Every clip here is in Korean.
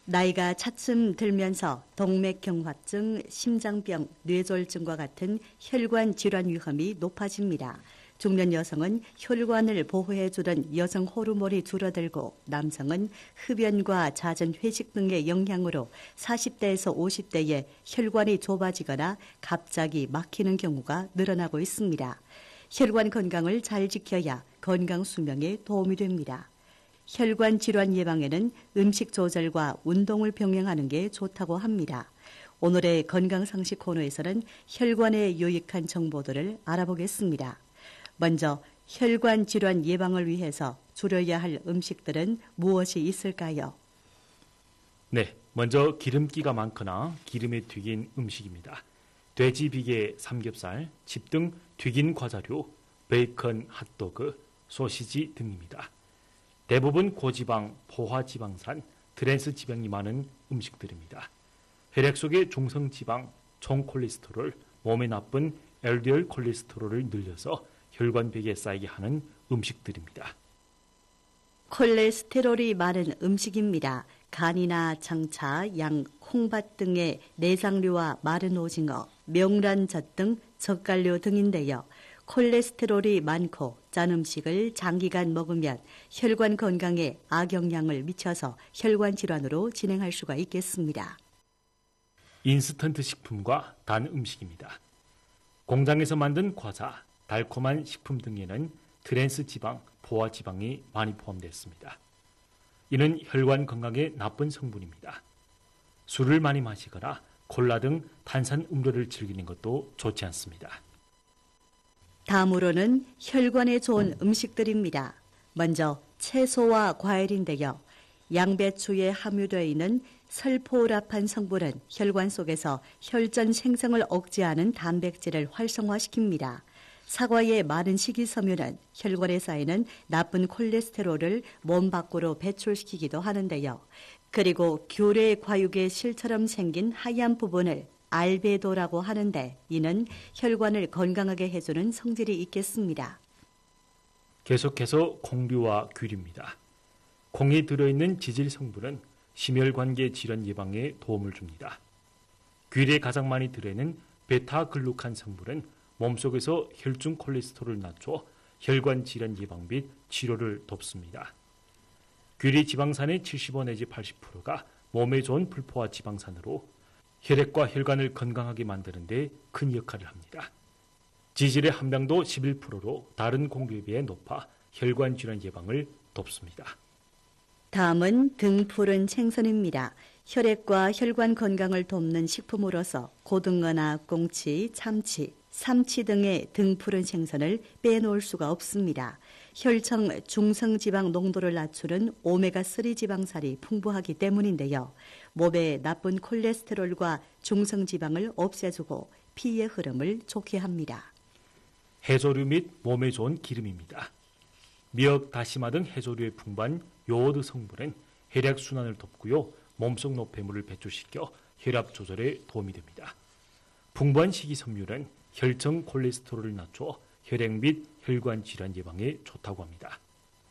나이가 차츰 들면서 동맥경화증, 심장병, 뇌졸중과 같은 혈관 질환 위험이 높아집니다. 중년 여성은 혈관을 보호해주는 여성 호르몬이 줄어들고 남성은 흡연과 잦은 회식 등의 영향으로 40대에서 50대에 혈관이 좁아지거나 갑자기 막히는 경우가 늘어나고 있습니다. 혈관 건강을 잘 지켜야 건강 수명에 도움이 됩니다. 혈관 질환 예방에는 음식 조절과 운동을 병행하는 게 좋다고 합니다. 오늘의 건강상식 코너에서는 혈관에 유익한 정보들을 알아보겠습니다. 먼저 혈관 질환 예방을 위해서 줄여야 할 음식들은 무엇이 있을까요? 네, 먼저 기름기가 많거나 기름에 튀긴 음식입니다. 돼지 비계, 삼겹살, 칩 등 튀긴 과자류, 베이컨, 핫도그, 소시지 등입니다. 대부분 고지방, 포화지방산, 트랜스 지방이 많은 음식들입니다. 혈액 속의 중성지방, 총콜레스테롤, 몸에 나쁜 LDL 콜레스테롤을 늘려서 혈관벽에 쌓이게 하는 음식들입니다. 콜레스테롤이 많은 음식입니다. 간이나 장차, 양, 콩팥 등의 내장류와 마른 오징어, 명란젓 등 젓갈류 등인데요. 콜레스테롤이 많고 짠 음식을 장기간 먹으면 혈관 건강에 악영향을 미쳐서 혈관 질환으로 진행할 수가 있겠습니다. 인스턴트 식품과 단 음식입니다. 공장에서 만든 과자, 달콤한 식품 등에는 트랜스 지방, 포화 지방이 많이 포함되어 있습니다. 이는 혈관 건강에 나쁜 성분입니다. 술을 많이 마시거나 콜라 등 탄산 음료를 즐기는 것도 좋지 않습니다. 다음으로는 혈관에 좋은 음식들입니다. 먼저 채소와 과일인데요. 양배추에 함유되어 있는 설포라판 성분은 혈관 속에서 혈전 생성을 억제하는 단백질을 활성화시킵니다. 사과의 많은 식이섬유는 혈관에 쌓이는 나쁜 콜레스테롤을 몸 밖으로 배출시키기도 하는데요. 그리고 귤의 과육의 실처럼 생긴 하얀 부분을 알베도라고 하는데 이는 혈관을 건강하게 해주는 성질이 있겠습니다. 계속해서 콩류와 귤입니다. 콩에 들어있는 지질 성분은 심혈관계 질환 예방에 도움을 줍니다. 귤에 가장 많이 들어있는 베타글루칸 성분은 몸속에서 혈중 콜레스테롤을 낮춰 혈관 질환 예방 및 치료를 돕습니다. 귤의 지방산의 75 내지 80%가 몸에 좋은 불포화 지방산으로 혈액과 혈관을 건강하게 만드는 데 큰 역할을 합니다. 지질의 함량도 11%로 다른 콩류에 비해 높아 혈관 질환 예방을 돕습니다. 다음은 등푸른 생선입니다. 혈액과 혈관 건강을 돕는 식품으로서 고등어나 꽁치, 참치, 삼치 등의 등푸른 생선을 빼놓을 수가 없습니다. 혈청 중성지방 농도를 낮추는 오메가3 지방살이 풍부하기 때문인데요. 몸에 나쁜 콜레스테롤과 중성지방을 없애주고 피의 흐름을 좋게 합니다. 해조류 및 몸에 좋은 기름입니다. 미역, 다시마 등 해조류에 풍부한 요오드 성분은 혈액순환을 돕고요. 몸속 노폐물을 배출시켜 혈압 조절에 도움이 됩니다. 풍부한 식이섬유는 혈청 콜레스테롤을 낮춰 혈액 및 혈관 질환 예방에 좋다고 합니다.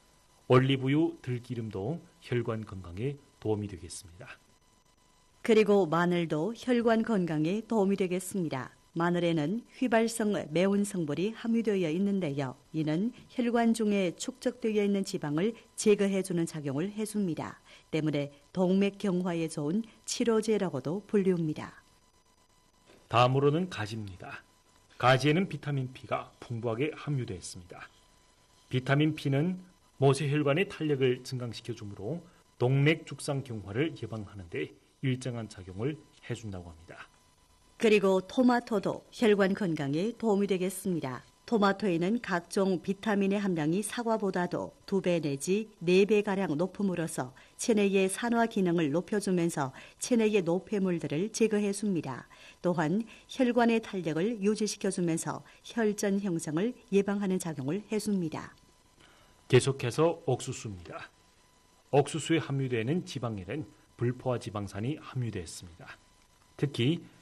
올리브유, 들기름도 혈관 건강에 도움이 되겠습니다. 그리고 마늘도 혈관 건강에 도움이 되겠습니다. 마늘에는 휘발성 매운 성분이 함유되어 있는데요. 이는 혈관 중에 축적되어 있는 지방을 제거해주는 작용을 해줍니다. 때문에 동맥경화에 좋은 치료제라고도 불리웁니다. 다음으로는 가지입니다. 가지에는 비타민 P가 풍부하게 함유되어 있습니다. 비타민 P는 모세혈관의 탄력을 증강시켜주므로 동맥죽상경화를 예방하는 데 일정한 작용을 해준다고 합니다. 그리고 토마토도 혈관 건강에 도움이 되겠습니다. 토마토에는 각종 비타민의 함량이 사과보다도 2배 내지 4배가량 높음으로써 체내의 산화 기능을 높여주면서 체내의 노폐물들을 제거해줍니다. 또한 혈관의 탄력을 유지시켜주면서 혈전 형성을 예방하는 작용을 해줍니다. 계속해서 옥수수입니다. 옥수수에 함유되는 지방에는 불포화 지방산이 함유되어 있습니다. 특히